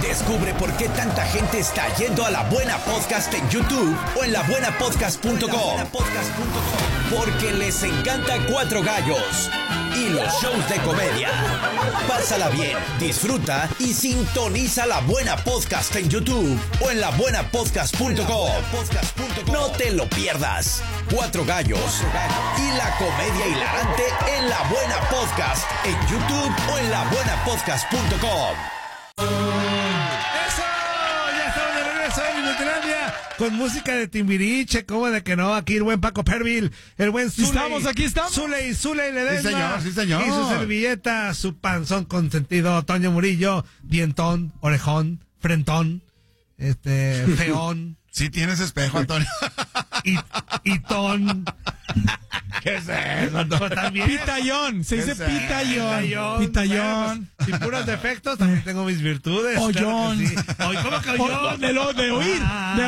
Descubre por qué tanta gente está yendo a La Buena Podcast en YouTube o en labuenapodcast.com. Porque les encanta Cuatro Gallos y los shows de comedia. Pásala bien, disfruta y sintoniza La Buena Podcast en YouTube o en labuenapodcast.com. No te lo pierdas. Cuatro Gallos y la comedia hilarante en La Buena Podcast en YouTube o en labuenapodcast.com. ¡Eso! Ya estamos de regreso en Inutilandia con música de Timbiriche, ¿cómo de que no? Aquí el buen Paco Pervil, el buen Zuley. Aquí estamos. Zuley Ledesma. Sí, señor. Y su servilleta, su panzón consentido, Toño Murillo, dientón, orejón, frentón, feón. Sí tienes espejo, Antonio. y ton. ¿Qué es eso, Pues también. Pitayón, se dice pitayón. Pitayón. Bueno, sin puros defectos, también tengo mis virtudes. Ollón. Claro sí. ¿Cómo que ollón? De oír.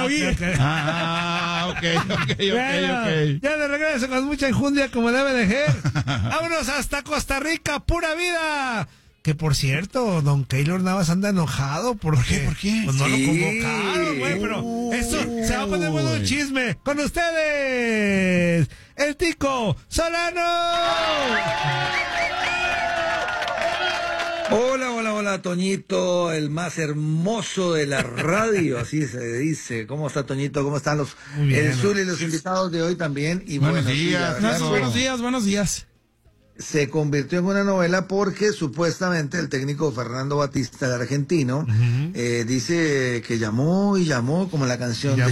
Bueno, ya de regreso con mucha enjundia como debe de ser. Vámonos hasta Costa Rica, pura vida. Que por cierto, don Keylor Navas anda enojado porque ¿Por qué? Pues no lo convocaron, güey, pero eso se va a poner bueno el chisme. Con ustedes, el Tico Solano. Hola, Toñito, el más hermoso de la radio, así se dice. ¿Cómo está, Toñito? ¿Cómo están el Zul y los invitados de hoy también? Y buenos días. Buenos días. Se convirtió en una novela porque supuestamente el técnico Fernando Batista, el argentino, dice que llamó y llamó, como la canción, te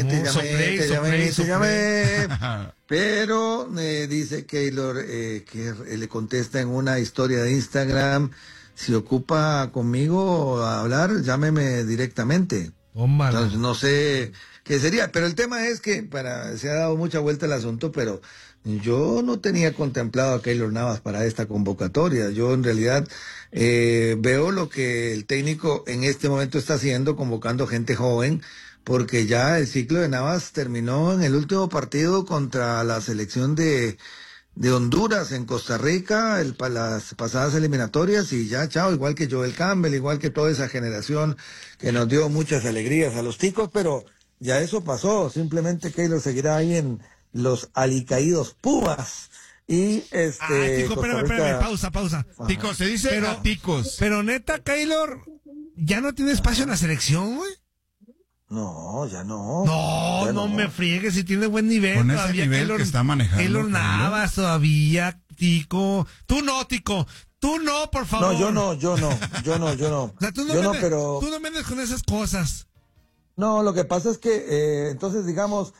llamé. Pero dice Keylor que le contesta en una historia de Instagram, si ocupa conmigo a hablar, llámeme directamente. Entonces, no sé qué sería, pero el tema es que se ha dado mucha vuelta el asunto, pero yo no tenía contemplado a Keylor Navas para esta convocatoria. Yo en realidad veo lo que el técnico en este momento está haciendo, convocando gente joven, porque ya el ciclo de Navas terminó en el último partido contra la selección de Honduras en Costa Rica, las pasadas eliminatorias, y ya, chao, igual que Joel Campbell, igual que toda esa generación que nos dio muchas alegrías a los ticos, pero ya eso pasó. Simplemente Keylor seguirá ahí en los alicaídos Pumas. Y Tico, espérame, pausa. Tico, se dice ticos. Pero neta, Keylor, ¿ya no tiene espacio en la selección, güey? No, ya no. No me friegues, si tiene buen nivel. Con todavía ese nivel Keylor, que está manejando. Keylor Navas todavía, Tico. Tú no, Tico. Tú no, por favor. No, yo no. O sea, tú no vendes con esas cosas. No, lo que pasa es que, entonces, digamos,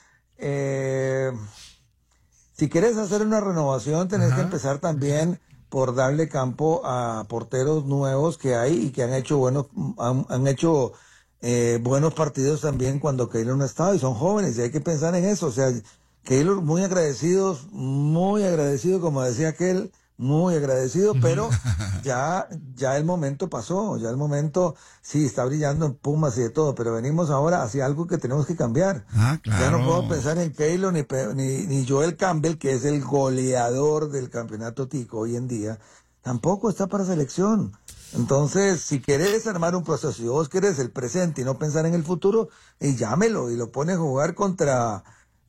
si quieres hacer una renovación, tenés que empezar también por darle campo a porteros nuevos que hay y que han hecho buenos partidos también cuando Keylor no estaba, y son jóvenes, y hay que pensar en eso. O sea, Keylor muy agradecido, como decía aquel, muy agradecido, pero ya el momento pasó, sí, está brillando en Pumas y de todo, pero venimos ahora hacia algo que tenemos que cambiar. Claro. Ya no puedo pensar en Keylor ni Joel Campbell, que es el goleador del campeonato tico hoy en día, tampoco está para selección. Entonces, si querés armar un proceso, si vos querés el presente y no pensar en el futuro, y llámelo y lo pones a jugar contra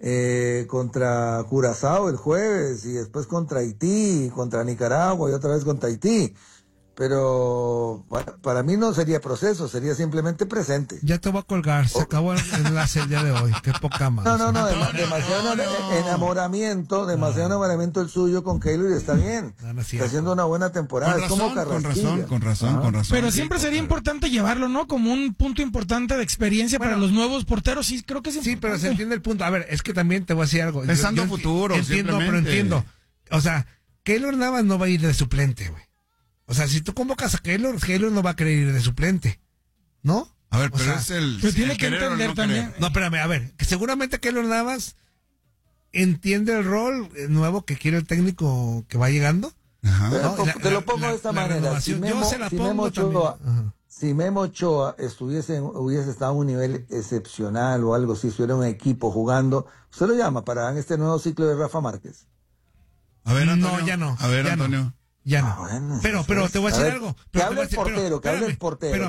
Curazao el jueves, y después contra Haití, contra Nicaragua y otra vez contra Haití. Pero para mí no sería proceso, sería simplemente presente. Ya te voy a colgar, se acabó el enlace el día de hoy. Qué poca más. No, demasiado enamoramiento el suyo con Keylor, y está bien. Está haciendo una buena temporada. Con razón. Pero siempre sería importante llevarlo, ¿no? Como un punto importante de experiencia para los nuevos porteros. Sí, creo que es importante. Sí, pero se entiende el punto. A ver, es que también te voy a decir algo. Pensando futuro, entiendo. O sea, Keylor Navas no va a ir de suplente, güey. O sea, si tú convocas a Keylor no va a querer ir de suplente, ¿no? A ver, pero tiene que entender también. No, espérame, a ver, que seguramente Keylor Navas entiende el rol nuevo que quiere el técnico que va llegando. ¿No? Te lo pongo de esta manera. Si Memo Ochoa hubiese estado a un nivel excepcional o algo, si estuviera un equipo jugando, usted lo llama para en este nuevo ciclo de Rafa Márquez. A ver, Antonio. No, ya no. A ver, Antonio. Ya no. Pero te voy a decir algo. Que hable el portero.